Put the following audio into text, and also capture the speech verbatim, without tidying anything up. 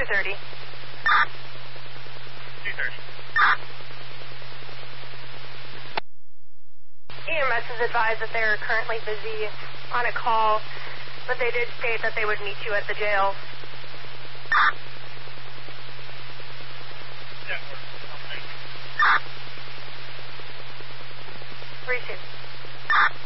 two thirty. two thirty. E M S has advised that they're currently busy on a call, but they did state that they would meet you at the jail.